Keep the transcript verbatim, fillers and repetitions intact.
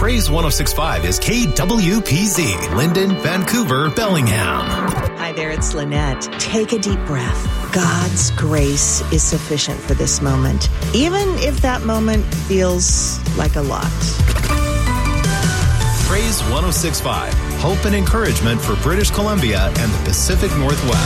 Praise one oh six point five is K W P Z, Linden, Vancouver, Bellingham. Hi there, it's Lynette. Take a deep breath. God's grace is sufficient for this moment, even if that moment feels like a lot. Praise one oh six point five, hope and encouragement for British Columbia and the Pacific Northwest.